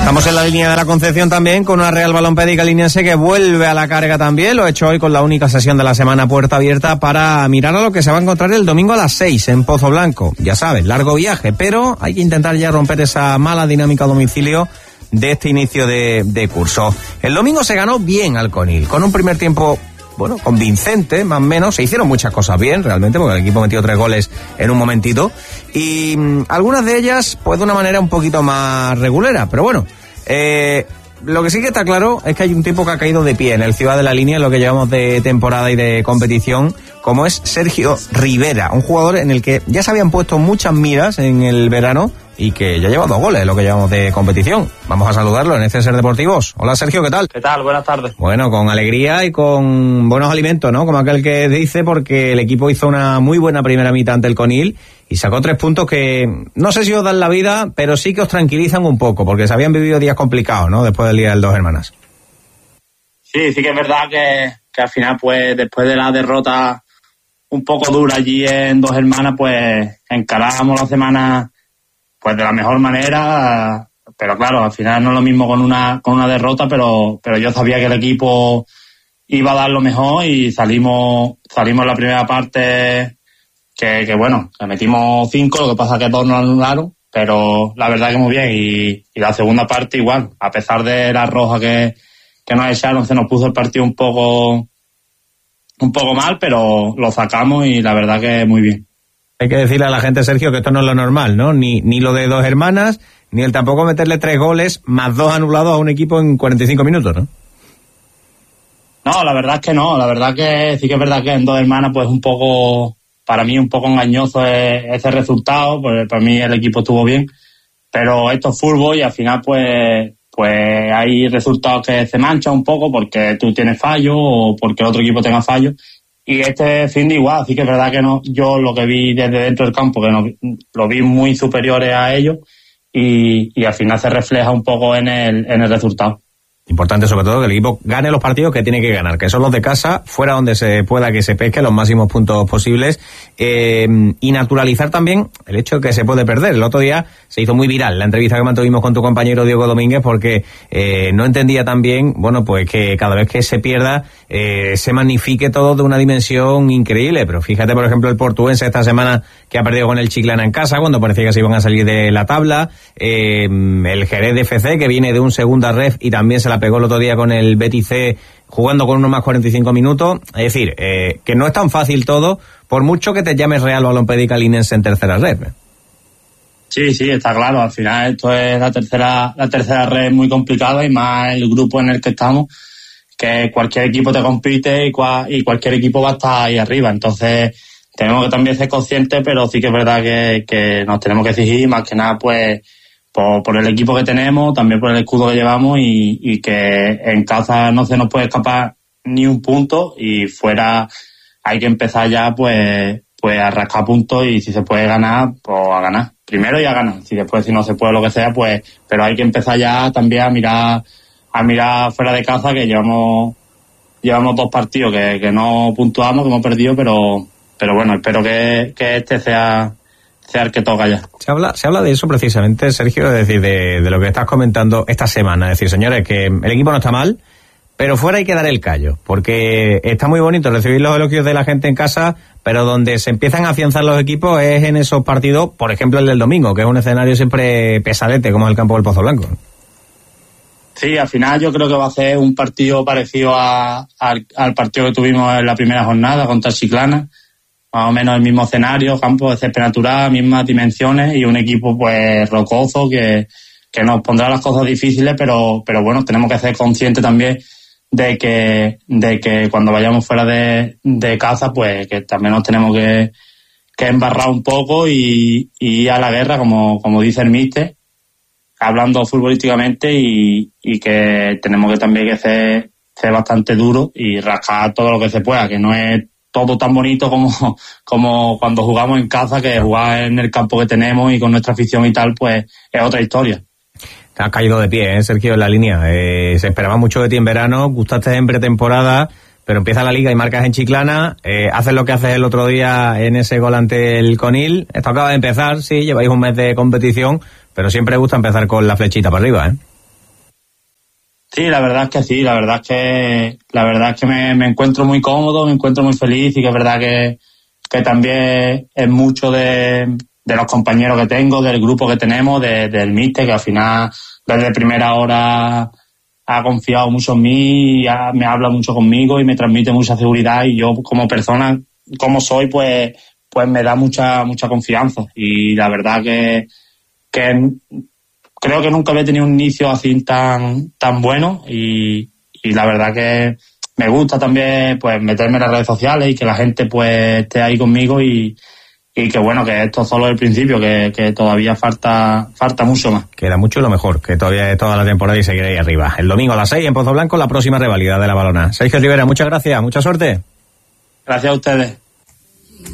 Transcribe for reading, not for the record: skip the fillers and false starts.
Estamos en la línea de la Concepción también con una Real Balompédica Liniense que vuelve a la carga también. Lo he hecho hoy con la única sesión de la semana puerta abierta para mirar a lo que se va a encontrar el domingo a las 6 en Pozo Blanco. Ya sabes, largo viaje, pero hay que intentar ya romper esa mala dinámica a domicilio de este inicio de curso. El domingo se ganó bien al Conil, con un primer tiempo, bueno, convincente, más o menos. Se hicieron muchas cosas bien, realmente, porque el equipo metió 3 goles en un momentito. Y algunas de ellas, pues de una manera un poquito más regulera. Pero bueno, lo que sí que está claro es que hay un tipo que ha caído de pie en el Ciudad de la Línea en lo que llevamos de temporada y de competición, como es Sergio Rivera, un jugador en el que ya se habían puesto muchas miras en el verano y que ya lleva 2 goles en lo que llevamos de competición. Vamos a saludarlo en Ser Deportivos. Hola Sergio, ¿qué tal? ¿Qué tal? Buenas tardes. Bueno, con alegría y con buenos alimentos, ¿no? Como aquel que dice, porque el equipo hizo una muy buena primera mitad ante el Conil y sacó 3 puntos que no sé si os dan la vida, pero sí que os tranquilizan un poco, porque se habían vivido días complicados, ¿no? Después del día del Dos Hermanas. Sí que es verdad que al final, pues, después de la derrota un poco dura allí en Dos Hermanas, pues, encarábamos la semana, pues, de la mejor manera, pero claro, al final no es lo mismo con una derrota, pero yo sabía que el equipo iba a dar lo mejor y salimos la primera parte que bueno, que metimos 5, lo que pasa es que 2 nos anularon, pero la verdad que muy bien, y la segunda parte igual, a pesar de la roja que nos echaron, se nos puso el partido un poco mal, pero lo sacamos y la verdad que muy bien. Hay que decirle a la gente, Sergio, que esto no es lo normal, ¿no? Ni lo de Dos Hermanas, ni el tampoco meterle 3 goles más 2 anulados a un equipo en 45 minutos, ¿no? No, la verdad es que no. La verdad que sí que es verdad que en Dos Hermanas, pues para mí un poco engañoso ese resultado, pues para mí el equipo estuvo bien, pero esto es fútbol y al final pues hay resultados que se manchan un poco porque tú tienes fallo o porque el otro equipo tenga fallo. Y este fin de igual, así que es verdad que no, yo lo que vi desde dentro del campo, que no, lo vi muy superiores a ellos y al final se refleja un poco en el resultado. Importante sobre todo que el equipo gane los partidos que tiene que ganar, que son los de casa, fuera donde se pueda que se pesque los máximos puntos posibles, y naturalizar también el hecho de que se puede perder. El otro día se hizo muy viral la entrevista que mantuvimos con tu compañero Diego Domínguez porque no entendía también, bueno, pues que cada vez que se pierda se magnifique todo de una dimensión increíble. Pero fíjate, por ejemplo, el Portuense esta semana que ha perdido con el Chiclana en casa cuando parecía que se iban a salir de la tabla, el Jerez de FC que viene de un segunda ref y también se la pegó el otro día con el Betis C jugando con 1 más 45 minutos. Es decir, que no es tan fácil todo, por mucho que te llames Real Balompédica Liniense en tercera red. Sí, está claro. Al final esto es la tercera red muy complicada y más el grupo en el que estamos, que cualquier equipo te compite y cualquier equipo va a estar ahí arriba. Entonces tenemos que también ser conscientes, pero sí que es verdad que nos tenemos que exigir, más que nada pues por el equipo que tenemos, también por el escudo que llevamos y que en casa no se nos puede escapar ni un punto y fuera hay que empezar ya pues a rascar puntos y si se puede ganar, pues a ganar. Primero y a ganar. Si después si no se puede lo que sea, pues pero hay que empezar ya también a mirar fuera de casa, que llevamos 2 partidos que no puntuamos, que hemos perdido, pero bueno, espero que este sea el que toca ya. Se habla de eso precisamente, Sergio, es decir, de lo que estás comentando esta semana. Es decir, señores, que el equipo no está mal, pero fuera hay que dar el callo, porque está muy bonito recibir los elogios de la gente en casa, pero donde se empiezan a afianzar los equipos es en esos partidos, por ejemplo el del domingo, que es un escenario siempre pesadete, como es el campo del Pozo Blanco. Sí, al final yo creo que va a ser un partido parecido al partido que tuvimos en la primera jornada contra Chiclana. Más o menos el mismo escenario, campo de césped natural, mismas dimensiones y un equipo pues rocoso que nos pondrá las cosas difíciles, pero bueno, tenemos que ser conscientes también de que cuando vayamos fuera de casa, pues que también nos tenemos que embarrar un poco y ir a la guerra, como dice el míster, hablando futbolísticamente y que tenemos que también que ser bastante duros y rascar todo lo que se pueda, que no es todo tan bonito como cuando jugamos en casa, que jugar en el campo que tenemos y con nuestra afición y tal, pues es otra historia. Has caído de pie, Sergio, en la línea. Se esperaba mucho de ti en verano, gustaste en pretemporada, pero empieza la liga y marcas en Chiclana, haces lo que haces el otro día en ese gol ante el Conil. Esto acaba de empezar, sí, lleváis un mes de competición, pero siempre gusta empezar con la flechita para arriba, ¿eh? Sí, la verdad es que sí, la verdad es que me encuentro muy cómodo, me encuentro muy feliz y que es verdad que también es mucho de los compañeros que tengo, del grupo que tenemos, del míster, que al final desde primera hora ha confiado mucho en mí, me habla mucho conmigo y me transmite mucha seguridad, y yo como persona, como soy, pues me da mucha confianza, y la verdad que creo que nunca había tenido un inicio así tan bueno, y la verdad que me gusta también pues meterme en las redes sociales y que la gente pues esté ahí conmigo, y que bueno, que esto solo es el principio, que todavía falta mucho más. Queda mucho y lo mejor, que todavía es toda la temporada y seguir ahí arriba. El domingo a las 6 en Pozoblanco, la próxima rivalidad de la Balona. Sergio Rivera, muchas gracias, mucha suerte. Gracias a ustedes.